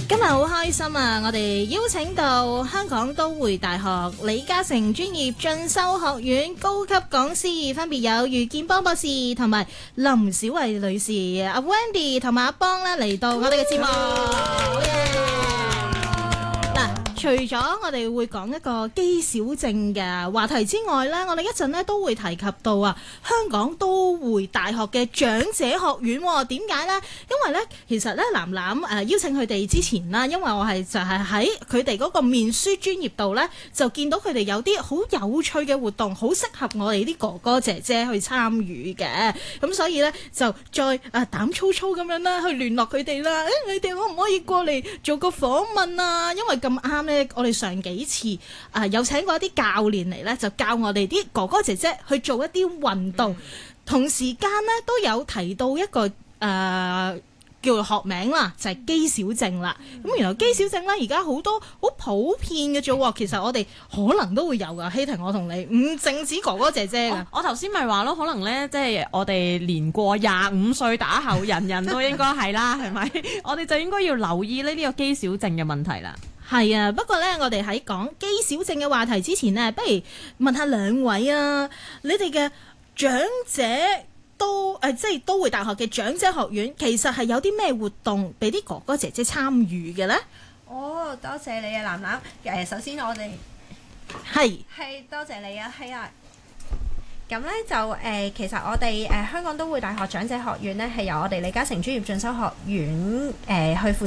今日好開心啊！我哋邀請到香港都會大學李嘉誠專業進修學院高級講師，分別有余建邦博士同埋林小慧女士，阿 Wendy 同埋阿邦咧嚟到我哋嘅節目。除咗我哋會講一個肌少症嘅話題之外呢，我哋一陣呢都會提及到香港都會大學嘅長者學院。點解呢？因為呢，其實呢，藍藍邀請佢哋之前啦，因為我係就係喺佢哋嗰個面書專頁度呢，就見到佢哋有啲好有趣嘅活動，好適合我哋啲哥哥姐姐去參與嘅。咁所以呢，就再膽粗粗咁樣啦，去聯絡佢哋啦。你哋可唔可以過嚟做個訪問啊？因為咁啱。我哋上幾次有請過一啲教練嚟咧，就教我哋啲哥哥姐姐去做一啲運動，同時間咧都有提到一個叫做學名啦，就係肌少症啦。咁原來肌少症咧而家好多好普遍嘅啫喎，其實我哋可能都會有噶。希婷，我同你唔淨止哥哥姐姐噶。 我頭先咪話咯，可能咧即係我哋年過25歲打後，人人都應該係啦，係咪？我哋就應該要留意呢個肌少症嘅問題啦。 係啊，不過咧，我哋喺講肌少症嘅話題之前呢，不如問下兩位啊，你哋嘅長者即係都會大學嘅長者學院，其實係有啲咩活動俾啲哥哥姐姐參與嘅呢？ 哦，多謝你啊，藍藍。首先我哋係多謝你啊，係啊。咁咧就其實我哋香港都會大學長者學院咧係由我哋李嘉誠專業進修學院去負